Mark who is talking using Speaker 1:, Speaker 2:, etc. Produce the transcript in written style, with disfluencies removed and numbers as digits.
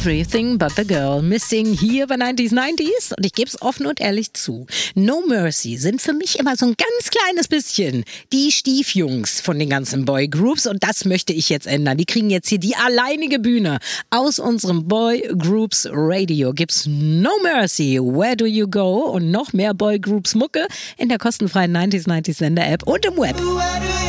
Speaker 1: Everything But the Girl Missing hier bei 90s. Und ich gebe es offen und ehrlich zu. No Mercy sind für mich immer so ein ganz kleines bisschen die Stiefjungs von den ganzen Boygroups. Und das möchte ich jetzt ändern. Die kriegen jetzt hier die alleinige Bühne. Aus unserem Boygroups Radio gibt's No Mercy, Where Do You Go? Und noch mehr Boygroups Mucke in der kostenfreien 90s Sender App und im Web.